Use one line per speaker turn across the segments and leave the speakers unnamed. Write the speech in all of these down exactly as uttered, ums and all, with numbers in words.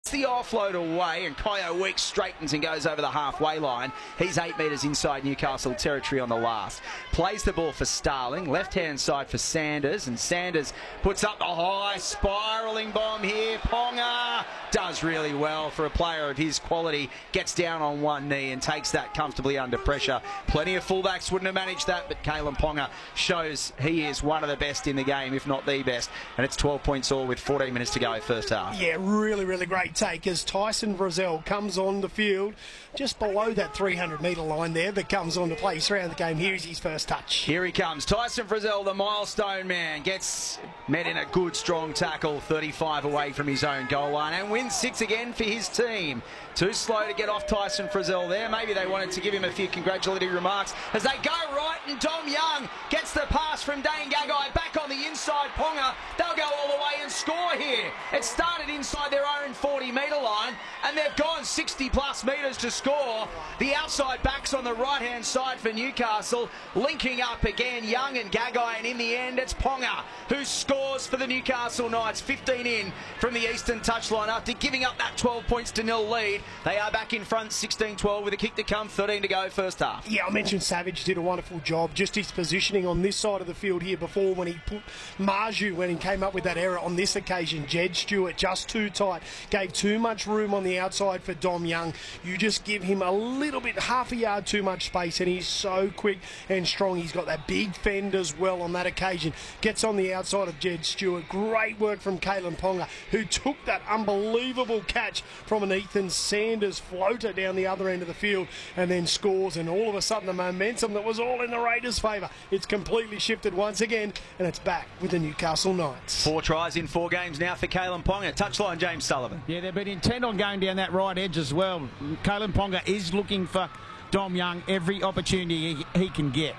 The offload away, and Kyo Weeks straightens and goes over the halfway line. He's eight metres inside Newcastle territory on the last. Plays the ball for Starling, left-hand side for Sanders, and Sanders puts up the high spiralling bomb here. Ponga does really well for a player of his quality. Gets down on one knee and takes that comfortably under pressure. Plenty of fullbacks wouldn't have managed that, but Kalyn Ponga shows he is one of the best in the game, if not the best. And it's twelve points all with fourteen minutes to go first half.
Yeah, really, really great take as Tyson Frizzell comes on the field just below that three hundred metre line there, but comes on to play around the game. Here's his first touch.
Here he comes. Tyson Frizzell, the milestone man, gets met in a good strong tackle, thirty-five away from his own goal line, and wins six again for his team. Too slow to get off Tyson Frizzell there. Maybe they wanted to give him a few congratulatory remarks as they go right, and Dom Young gets the pass from Dane Gagai back on the inside. Ponga, they'll go all the way and score here. It started inside their own forty metre line, and they've gone sixty plus metres to score. The outside backs on the right hand side for Newcastle, linking up again, Young and Gagai, and in the end it's Ponga who scores for the Newcastle Knights. Fifteen in from the eastern touchline after giving up that twelve points to nil lead. They are back in front sixteen twelve with a kick to come, thirteen to go first half.
Yeah, I mentioned Savage did a wonderful job, just his positioning on this side of the field here before when he put Marju, when he came up with that error on this occasion. Jed Stewart just too tight, gave too much room on the outside for Dom Young. You just give him a little bit, half a yard too much space, and he's so quick and strong. He's got that big fend as well on that occasion. Gets on the outside of Jed Stewart. Great work from Kalyn Ponga, who took that unbelievable catch from an Ethan Sanders floater down the other end of the field and then scores, and all of a sudden the momentum that was all in the Raiders' favour, it's completely shifted once again, and it's back with the Newcastle Knights.
Four tries in four games now for Kalyn Ponga. Touchline, James Sullivan.
Yeah, they've been intent on going down that right edge as well. Kalyn Ponga is looking for Dom Young every opportunity he, he can get.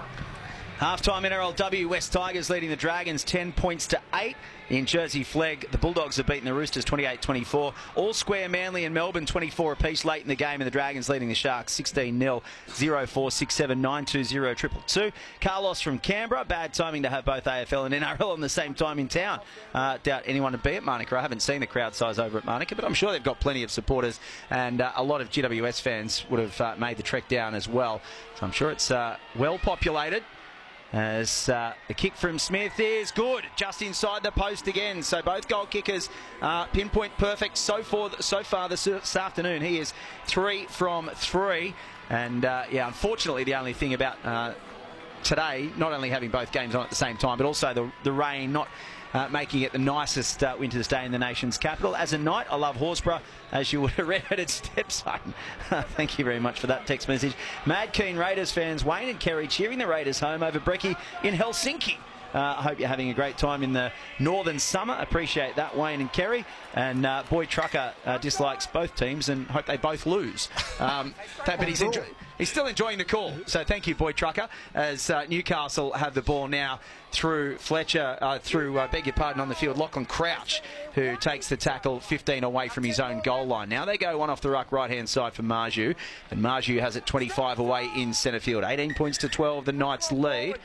Half-time N R L W, West Tigers leading the Dragons ten points to eight. In Jersey Flegg, the Bulldogs have beaten the Roosters twenty-eight twenty-four. All square Manly and Melbourne twenty-four apiece late in the game, and the Dragons leading the Sharks sixteen nil. zero four six seven nine two zero two two. Carlos from Canberra. Bad timing to have both A F L and N R L on the same time in town. Uh, doubt anyone to be at Manuka. I haven't seen the crowd size over at Manuka, but I'm sure they've got plenty of supporters, and uh, a lot of G W S fans would have uh, made the trek down as well. So I'm sure it's uh, well populated. As uh, the kick from Smith is good, just inside the post again. So both goal kickers uh, pinpoint perfect so far, so far this, this afternoon. He is three from three. And uh, yeah, unfortunately, the only thing about uh, today, not only having both games on at the same time, but also the, the rain not uh, making it the nicest uh, winter's day in the nation's capital. As a Knight, I love Horsburgh, as you would have read at Stepzone. Thank you very much for that text message. Mad keen Raiders fans, Wayne and Kerry cheering the Raiders home over Brecky in Helsinki. Uh, I hope you're having a great time in the northern summer. Appreciate that, Wayne and Kerry. And uh, Boy Trucker uh, dislikes both teams and hope they both lose. Um, but he's, enjoy- he's still enjoying the call. So thank you, Boy Trucker, as uh, Newcastle have the ball now through Fletcher, uh, through, uh, beg your pardon, on the field, Lachlan Crouch, who takes the tackle fifteen away from his own goal line. Now they go one off the ruck right-hand side for Marju, and Marju has it twenty-five away in centre field. eighteen points to twelve, the Knights lead.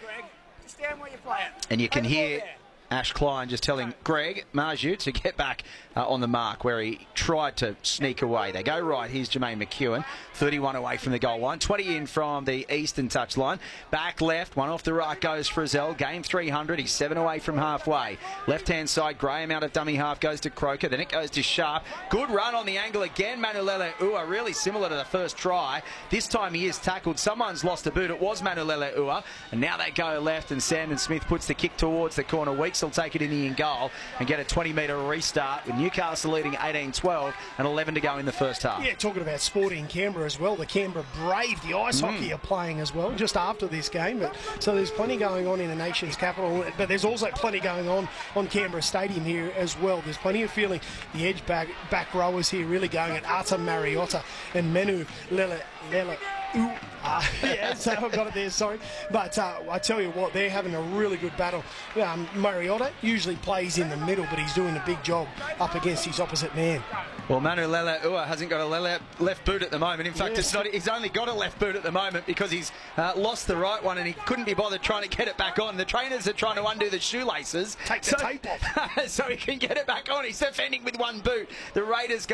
And you can hear Ash Klein just telling Greg Marju to get back uh, on the mark where he tried to sneak away. They go right. Here's Jermaine McEwen, thirty-one away from the goal line, twenty in from the eastern touchline. Back left, one off the right goes Frizzell. Game three hundred. He's seven away from halfway. Left-hand side, Graham out of dummy half goes to Croker. Then it goes to Sharp. Good run on the angle again. Manulele Ua, really similar to the first try. This time he is tackled. Someone's lost a boot. It was Manulele Ua. And now they go left, and Sandon Smith puts the kick towards the corner. Weeks will take it in the in goal and get a twenty metre restart with Newcastle leading eighteen twelve and eleven to go in the first half.
Yeah, talking about Sporting Canberra as well. The Canberra Brave, the ice
Mm.
hockey, are playing as well just after this game. But so there's plenty going on in the nation's capital, but there's also plenty going on on Canberra Stadium here as well. There's plenty of feeling. The edge back back rowers here really going at Arta Mariotta and Menu Lele Lele Ooh, uh, yeah, so I've got it there, sorry. But uh, I tell you what, they're having a really good battle. Um, Mariota usually plays in the middle, but he's doing a big job up against his opposite man.
Well, Manu Leilua hasn't got a le left boot at the moment. In fact,
Yeah.
it's not, he's only got a left boot at the moment because he's uh, lost the right one and he couldn't be bothered trying to get it back on. The trainers are trying to undo the shoelaces.
Take the
so,
tape off.
so he can get it back on. He's defending with one boot. The Raiders go